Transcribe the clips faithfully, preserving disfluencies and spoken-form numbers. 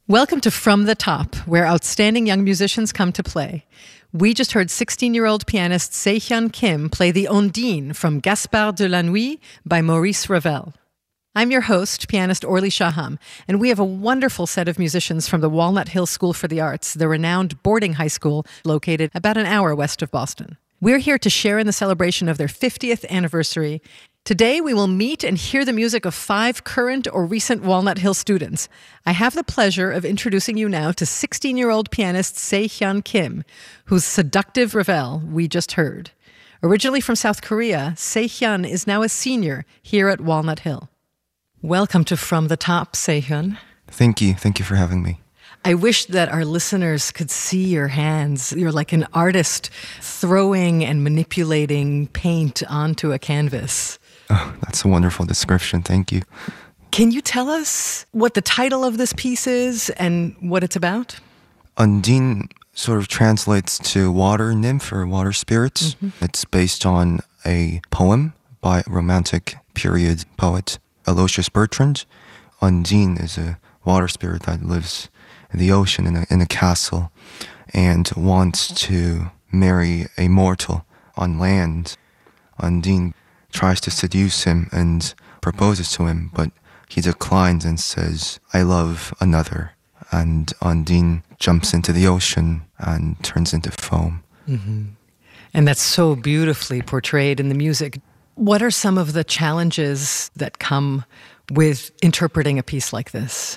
Welcome to From the Top, where outstanding young musicians come to play. We just heard sixteen-year-old pianist Sehyun Kim play the Ondine from Gaspard de la Nuit by Maurice Ravel. I'm your host, pianist Orly Shaham, and we have a wonderful set of musicians from the Walnut Hill School for the Arts, the renowned boarding high school located about an hour west of Boston. We're here to share in the celebration of their fiftieth anniversary. Today, we will meet and hear the music of five current or recent Walnut Hill students. I have the pleasure of introducing you now to sixteen-year-old pianist Sehyun Kim, whose seductive Ravel we just heard. Originally from South Korea, Sehyun is now a senior here at Walnut Hill. Welcome to From the Top, Sehyun. Thank you. Thank you for having me. I wish that our listeners could see your hands. You're like an artist throwing and manipulating paint onto a canvas. Oh, that's a wonderful description. Thank you. Can you tell us what the title of this piece is and what it's about? Ondine sort of translates to water nymph or water spirit. Mm-hmm. It's based on a poem by Romantic period poet Aloysius Bertrand. Ondine is a water spirit that lives in the ocean in a, in a castle and wants to marry a mortal on land. Ondine tries to seduce him and proposes to him, but he declines and says, "I love another." And Ondine jumps into the ocean and turns into foam. Mm-hmm. And that's so beautifully portrayed in the music. What are some of the challenges that come with interpreting a piece like this?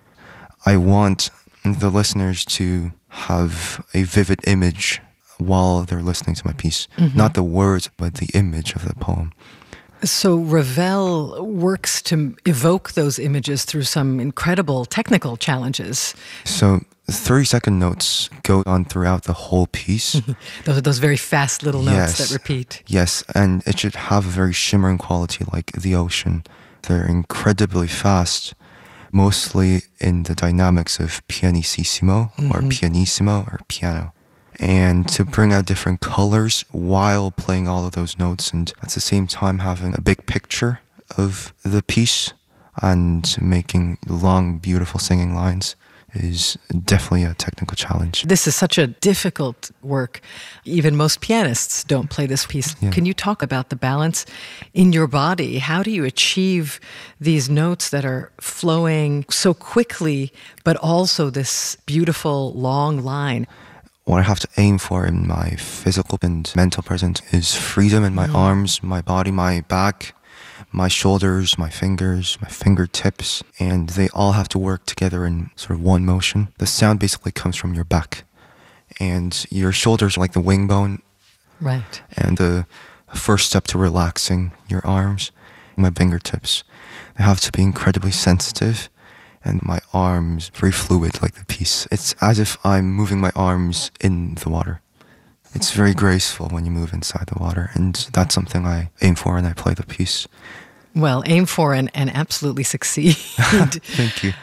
I want the listeners to have a vivid image while they're listening to my piece. Mm-hmm. Not the words, but the image of the poem. So Ravel works to evoke those images through some incredible technical challenges. So thirty-second notes go on throughout the whole piece. those are those very fast little notes yes. that repeat. Yes, and it should have a very shimmering quality like the ocean. They're incredibly fast, mostly in the dynamics of pianissimo mm-hmm. or pianissimo or piano. And to bring out different colors while playing all of those notes and at the same time having a big picture of the piece and making long, beautiful singing lines is definitely a technical challenge. This is such a difficult work. Even most pianists don't play this piece. Yeah. Can you talk about the balance in your body? How do you achieve these notes that are flowing so quickly, but also this beautiful long line? What I have to aim for in my physical and mental presence is freedom in my mm. arms, my body, my back, my shoulders, my fingers, my fingertips, and they all have to work together in sort of one motion. The sound basically comes from your back, and your shoulders are like the wing bone. Right. And the first step to relaxing your arms, my fingertips, they have to be incredibly sensitive. And my arms very fluid like the piece. It's as if I'm moving my arms in the water. It's very graceful when you move inside the water, and that's something I aim for when I play the piece. Well, aim for and, and absolutely succeed. Thank you.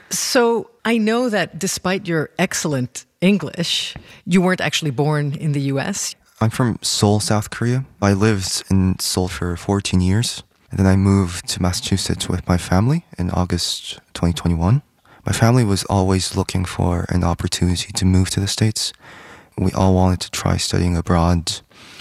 So I know that despite your excellent English, you weren't actually born in the U S. I'm from Seoul, South Korea. I lived in Seoul for fourteen years. And then I moved to Massachusetts with my family in August twenty twenty-one. My family was always looking for an opportunity to move to the States. We all wanted to try studying abroad,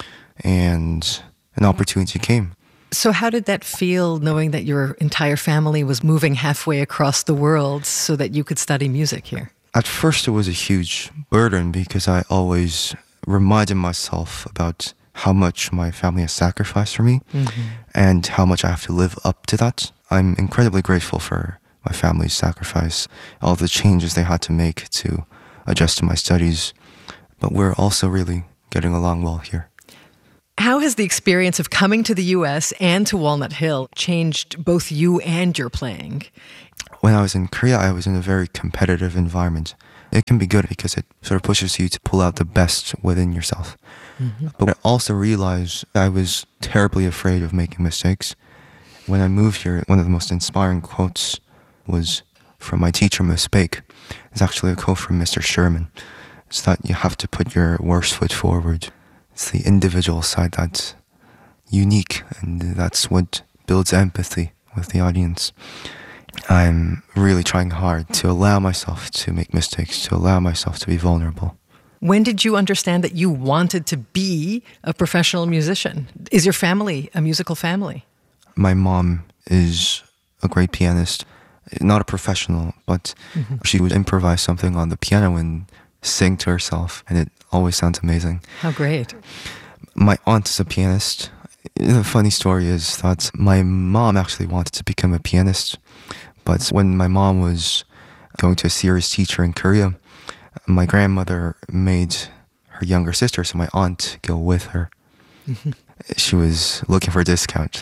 and an opportunity came. So how did that feel, knowing that your entire family was moving halfway across the world so that you could study music here? At first it was a huge burden because I always reminded myself about how much my family has sacrificed for me mm-hmm. and how much I have to live up to that. I'm incredibly grateful for my family's sacrifice, all the changes they had to make to adjust to my studies. But we're also really getting along well here. How has the experience of coming to the U S and to Walnut Hill changed both you and your playing? When I was in Korea, I was in a very competitive environment. It can be good because it sort of pushes you to pull out the best within yourself. Mm-hmm. But I also realized I was terribly afraid of making mistakes. When I moved here, one of the most inspiring quotes was from my teacher, Miss Bake. It's actually a quote from Mister Sherman. It's that you have to put your worst foot forward. It's the individual side that's unique, and that's what builds empathy with the audience. I'm really trying hard to allow myself to make mistakes, to allow myself to be vulnerable. When did you understand that you wanted to be a professional musician? Is your family a musical family? My mom is a great pianist, not a professional, but mm-hmm. she would improvise something on the piano and sing to herself, and it always sounds amazing. How great. My aunt is a pianist. The funny story is that my mom actually wanted to become a pianist, but when my mom was going to a serious teacher in Korea, my grandmother made her younger sister, so my aunt, go with her. Mm-hmm. She was looking for a discount.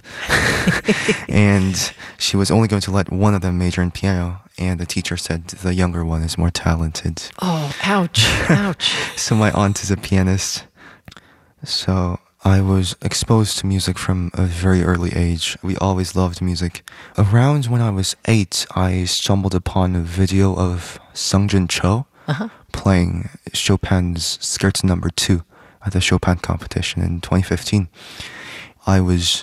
And she was only going to let one of them major in piano, and the teacher said the younger one is more talented. Oh, ouch, ouch. So my aunt is a pianist. So I was exposed to music from a very early age. We always loved music. Around when I was eight, I stumbled upon a video of Sungjin Cho uh-huh. playing Chopin's Scherzo number two at the Chopin competition in twenty fifteen. I was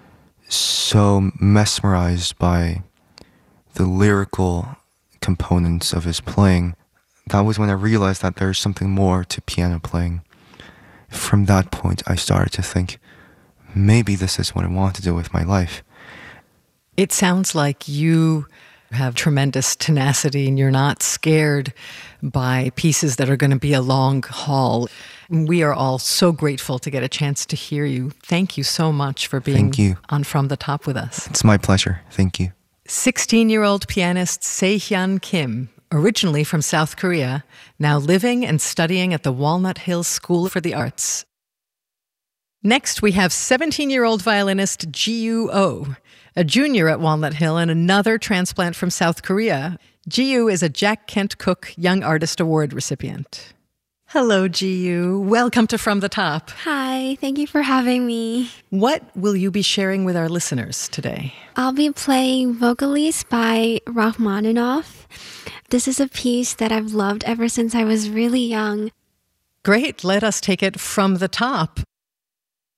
so mesmerized by the lyrical components of his playing. That was when I realized that there's something more to piano playing. From that point, I started to think, maybe this is what I want to do with my life. It sounds like you have tremendous tenacity and you're not scared by pieces that are going to be a long haul. We are all so grateful to get a chance to hear you. Thank you so much for being Thank you. on From the Top with us. It's my pleasure. Thank you. sixteen-year-old pianist Se-hyun Kim, originally from South Korea, now living and studying at the Walnut Hills School for the Arts. Next, we have seventeen-year-old violinist Ji-Yu Oh, a junior at Walnut Hill and another transplant from South Korea. Ji-Yu is a Jack Kent Cooke Young Artist Award recipient. Hello, Ji-Yu. Welcome to From the Top. Hi, thank you for having me. What will you be sharing with our listeners today? I'll be playing Vocalist by Rachmaninoff. This is a piece that I've loved ever since I was really young. Great. Let us take it from the top.